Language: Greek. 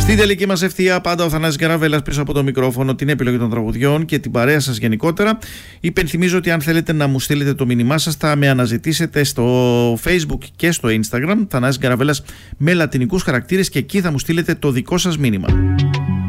Στην τελική μας ευθεία πάντα ο Θανάσης Καραβέλλας πίσω από το μικρόφωνο, την επιλογή των τραγουδιών και την παρέα σας γενικότερα. Υπενθυμίζω ότι αν θέλετε να μου στείλετε το μήνυμά σας θα με αναζητήσετε στο Facebook και στο Instagram, Θανάσης Καραβέλλας με λατινικούς χαρακτήρες, και εκεί θα μου στείλετε το δικό σας μήνυμα.